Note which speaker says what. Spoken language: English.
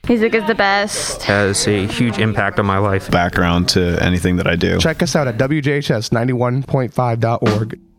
Speaker 1: Music is the best.
Speaker 2: Has a huge impact on my life.
Speaker 3: Background to anything that I do.
Speaker 4: Check us out at WJHS91.5.org.